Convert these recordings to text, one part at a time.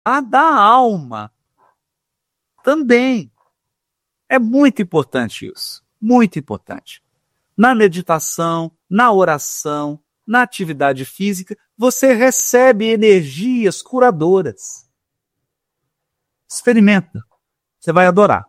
A da alma também. É muito importante isso. Muito importante. Na meditação, na oração, na atividade física, você recebe energias curadoras. Experimenta. Você vai adorar.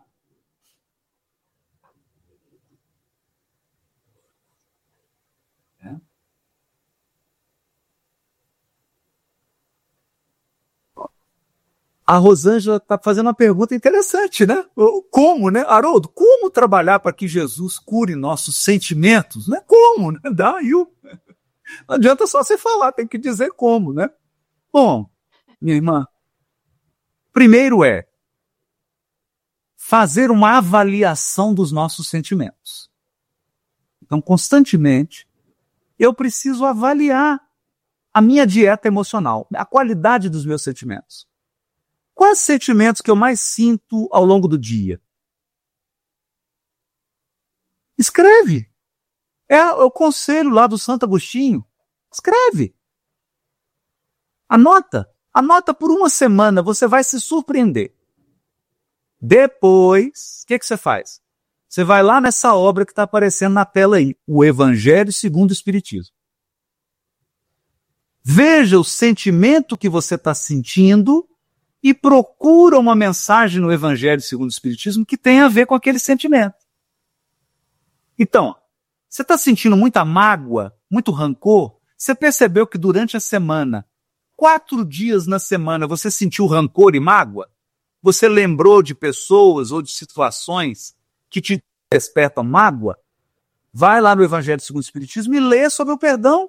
A Rosângela está fazendo uma pergunta interessante, né? Como, né? Haroldo, como trabalhar para que Jesus cure nossos sentimentos? Né? Como, né? Não adianta só você falar, tem que dizer como, né? Bom, minha irmã, primeiro é fazer uma avaliação dos nossos sentimentos. Então, constantemente, eu preciso avaliar a minha dieta emocional, a qualidade dos meus sentimentos. Quais sentimentos que eu mais sinto ao longo do dia? Escreve. É o conselho lá do Santo Agostinho. Escreve. Anota. Anota por uma semana, você vai se surpreender. Depois, o que você faz? Você vai lá nessa obra que está aparecendo na tela aí, o Evangelho segundo o Espiritismo. Veja o sentimento que você está sentindo e procura uma mensagem no Evangelho segundo o Espiritismo que tenha a ver com aquele sentimento. Então, você está sentindo muita mágoa, muito rancor? Você percebeu que durante a semana, 4 dias na semana, você sentiu rancor e mágoa? Você lembrou de pessoas ou de situações que te despertam mágoa? Vai lá no Evangelho segundo o Espiritismo e lê sobre o perdão.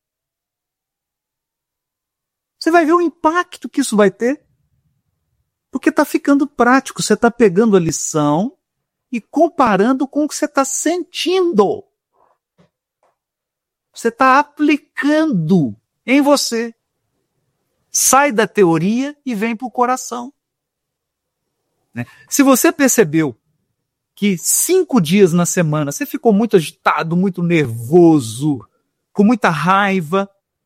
Você vai ver o impacto que isso vai ter. Porque está ficando prático, você está pegando a lição e comparando com o que você está sentindo. Você está aplicando em você. Sai da teoria e vem para o coração. Se você percebeu que 5 dias na semana você ficou muito agitado, muito nervoso, com muita raiva,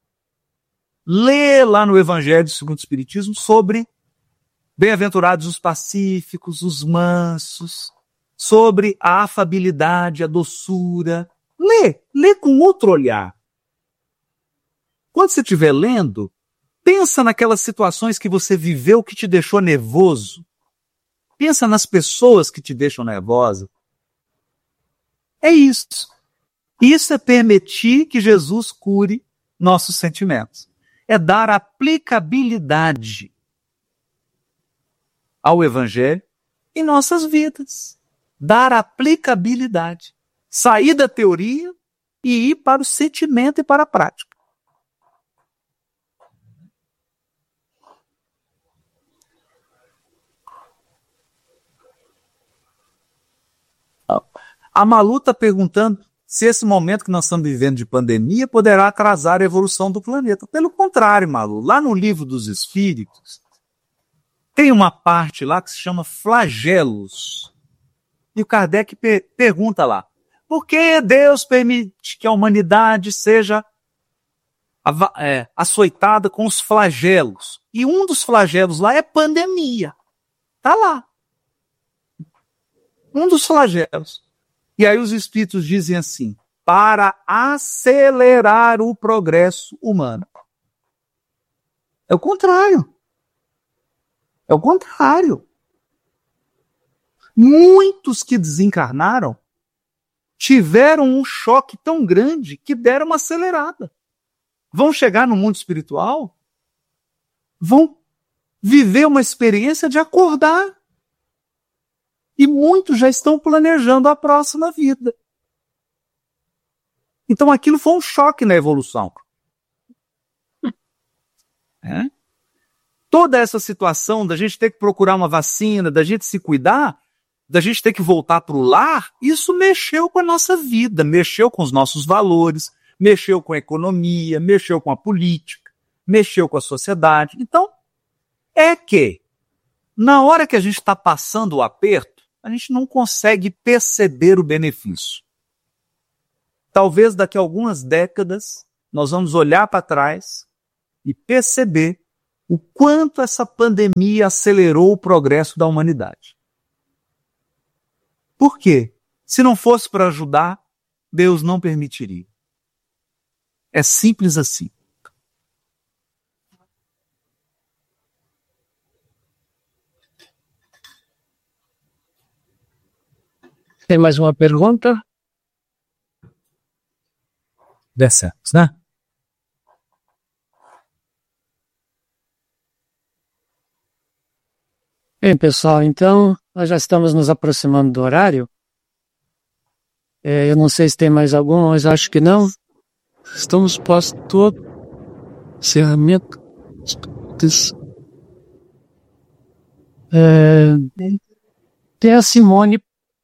lê lá no Evangelho segundo o Espiritismo sobre bem-aventurados os pacíficos, os mansos, sobre a afabilidade, a doçura. Lê com outro olhar. Quando você estiver lendo, pensa naquelas situações que você viveu que te deixou nervoso. Pensa nas pessoas que te deixam nervosa. É isso. Isso é permitir que Jesus cure nossos sentimentos. É dar aplicabilidade ao Evangelho em nossas vidas. Dar aplicabilidade. Sair da teoria e ir para o sentimento e para a prática. A Malu está perguntando se esse momento que nós estamos vivendo de pandemia poderá atrasar a evolução do planeta. Pelo contrário, Malu, lá no Livro dos Espíritos, tem uma parte lá que se chama flagelos. E o Kardec pergunta lá, por que Deus permite que a humanidade seja açoitada com os flagelos? E um dos flagelos lá é pandemia. Está lá. Um dos flagelos. E aí os espíritos dizem assim, para acelerar o progresso humano. É o contrário. É o contrário. Muitos que desencarnaram tiveram um choque tão grande que deram uma acelerada. Vão chegar no mundo espiritual, vão viver uma experiência de acordar. E muitos já estão planejando a próxima vida. Então aquilo foi um choque na evolução. Toda essa situação da gente ter que procurar uma vacina, da gente se cuidar, da gente ter que voltar para o lar, isso mexeu com a nossa vida, mexeu com os nossos valores, mexeu com a economia, mexeu com a política, mexeu com a sociedade. Então, é que, na hora que a gente está passando o aperto, a gente não consegue perceber o benefício. Talvez daqui a algumas décadas, nós vamos olhar para trás e perceber o quanto essa pandemia acelerou o progresso da humanidade. Por quê? Se não fosse para ajudar, Deus não permitiria. É simples assim. Tem mais uma pergunta? 10 segundos, né? Bem, pessoal, então nós já estamos nos aproximando do horário. Eu não sei se tem mais algum, mas acho que não. Estamos posto todo encerramento. Tem a Simone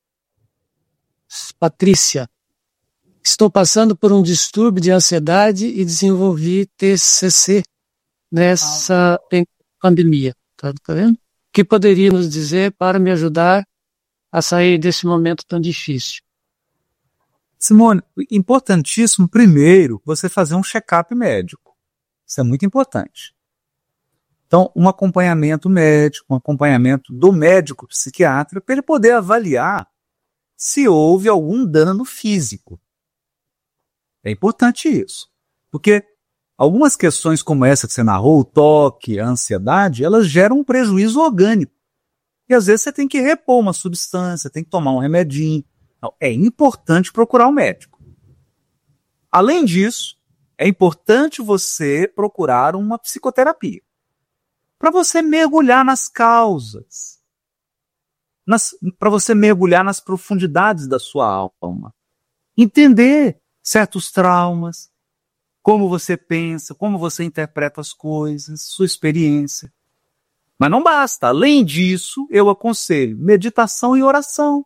Patrícia. Estou passando por um distúrbio de ansiedade e desenvolvi TCC nessa pandemia. Tá vendo? O que poderia nos dizer para me ajudar a sair desse momento tão difícil? Simone, importantíssimo, primeiro, você fazer um check-up médico. Isso é muito importante. Então, um acompanhamento médico, um acompanhamento do médico psiquiatra, para ele poder avaliar se houve algum dano físico. É importante isso. Porque algumas questões como essa que você narrou, o toque, a ansiedade, elas geram um prejuízo orgânico. E às vezes você tem que repor uma substância, tem que tomar um remedinho. Então, é importante procurar um médico. Além disso, é importante você procurar uma psicoterapia. Para você mergulhar nas causas. Para você mergulhar nas profundidades da sua alma. Entender certos traumas, como você pensa, como você interpreta as coisas, sua experiência. Mas não basta. Além disso, eu aconselho meditação e oração.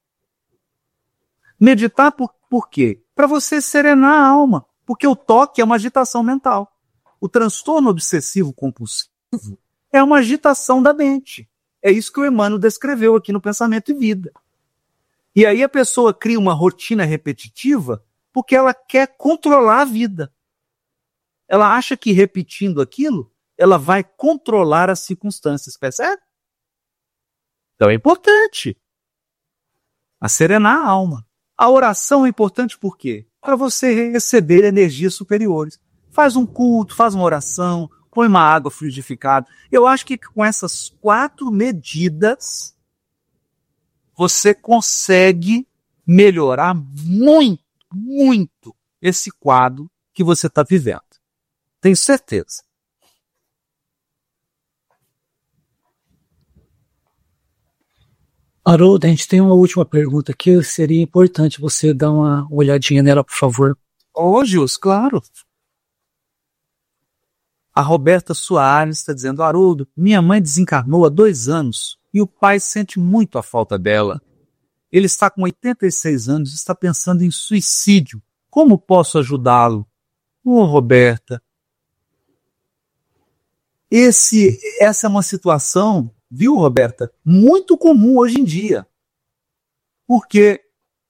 Meditar por quê? Para você serenar a alma. Porque o toque é uma agitação mental. O transtorno obsessivo-compulsivo é uma agitação da mente. É isso que o Emmanuel descreveu aqui no Pensamento e Vida. E aí a pessoa cria uma rotina repetitiva porque ela quer controlar a vida. Ela acha que repetindo aquilo, ela vai controlar as circunstâncias, percebe? Então é importante serenar a alma. A oração é importante por quê? Para você receber energias superiores. Faz um culto, faz uma oração, põe uma água fluidificada. Eu acho que com essas 4 medidas, você consegue melhorar muito, muito esse quadro que você está vivendo. Tenho certeza. Haroldo, a gente tem uma última pergunta aqui, seria importante você dar uma olhadinha nela, por favor. Gils, claro. A Roberta Soares está dizendo: Haroldo, minha mãe desencarnou há 2 anos e o pai sente muito a falta dela. Ele está com 86 anos e está pensando em suicídio. Como posso ajudá-lo? Roberta, essa é uma situação, viu, Roberta, muito comum hoje em dia. Porque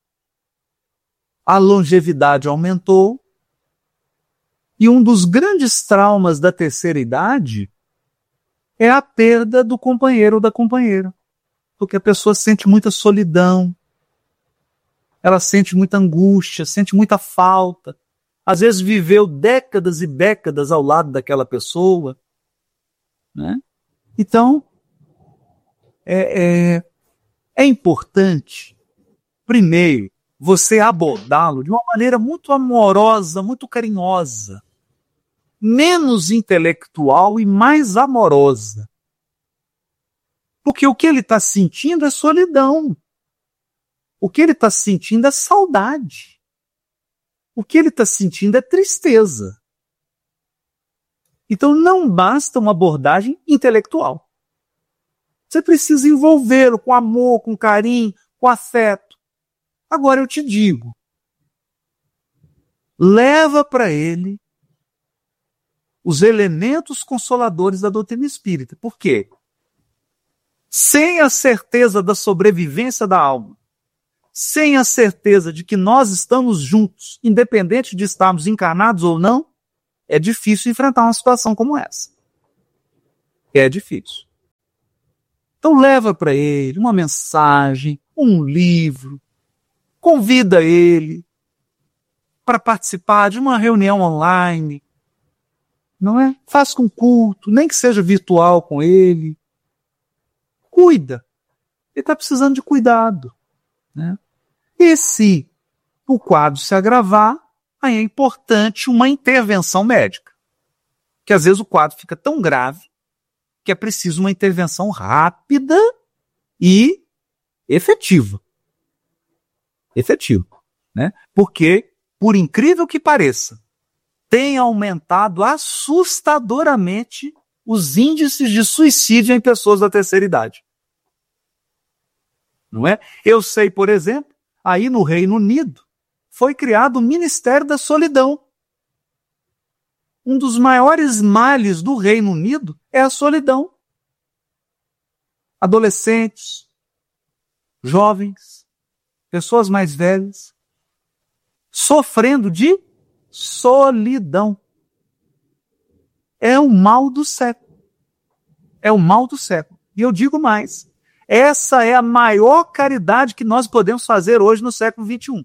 a longevidade aumentou e um dos grandes traumas da terceira idade é a perda do companheiro ou da companheira. Porque a pessoa sente muita solidão, ela sente muita angústia, sente muita falta. Às vezes viveu décadas e décadas ao lado daquela pessoa, né? Então, é importante, primeiro, você abordá-lo de uma maneira muito amorosa, muito carinhosa, menos intelectual e mais amorosa. Porque o que ele está sentindo é solidão. O que ele está sentindo é saudade. O que ele está sentindo é tristeza. Então não basta uma abordagem intelectual. Você precisa envolvê-lo com amor, com carinho, com afeto. Agora eu te digo, leva para ele os elementos consoladores da doutrina espírita. Por quê? Sem a certeza da sobrevivência da alma, sem a certeza de que nós estamos juntos, independente de estarmos encarnados ou não, é difícil enfrentar uma situação como essa. É difícil. Então leva para ele uma mensagem, um livro, convida ele para participar de uma reunião online, não é? Faça um culto, nem que seja virtual com ele. Cuida. Ele está precisando de cuidado, né? E se o quadro se agravar, aí é importante uma intervenção médica. Que às vezes o quadro fica tão grave que é preciso uma intervenção rápida e efetiva. Efetiva, né? Porque, por incrível que pareça, tem aumentado assustadoramente os índices de suicídio em pessoas da terceira idade. Não é? Eu sei, por exemplo, aí no Reino Unido, foi criado o Ministério da Solidão. Um dos maiores males do Reino Unido é a solidão. Adolescentes, jovens, pessoas mais velhas, sofrendo de solidão. É o mal do século. É o mal do século. E eu digo mais, essa é a maior caridade que nós podemos fazer hoje no século XXI.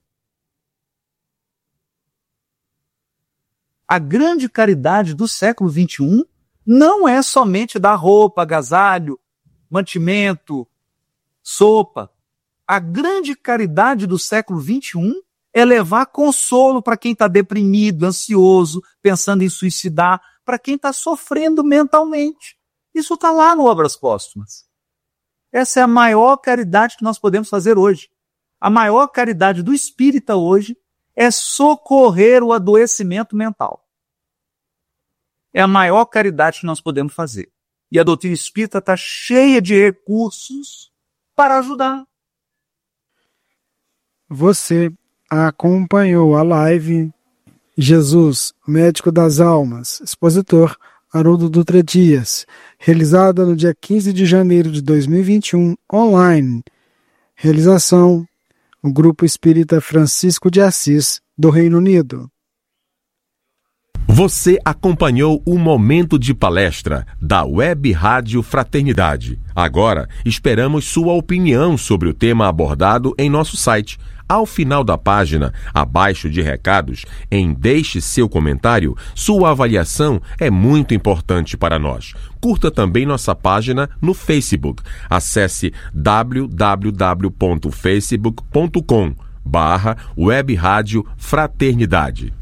A grande caridade do século XXI não é somente dar roupa, agasalho, mantimento, sopa. A grande caridade do século XXI é levar consolo para quem está deprimido, ansioso, pensando em suicidar, para quem está sofrendo mentalmente. Isso está lá no Obras Póstumas. Essa é a maior caridade que nós podemos fazer hoje. A maior caridade do espírita hoje é socorrer o adoecimento mental. É a maior caridade que nós podemos fazer. E a doutrina espírita está cheia de recursos para ajudar. Você acompanhou a live Jesus, Médico das Almas, expositor Haroldo Dutra Dias, realizada no dia 15 de janeiro de 2021, online. Realização: o Grupo Espírita Francisco de Assis, do Reino Unido. Você acompanhou o Momento de Palestra da Web Rádio Fraternidade. Agora, esperamos sua opinião sobre o tema abordado em nosso site. Ao final da página, abaixo de recados, em Deixe seu comentário, sua avaliação é muito importante para nós. Curta também nossa página no Facebook. Acesse www.facebook.com/Web Rádio Fraternidade.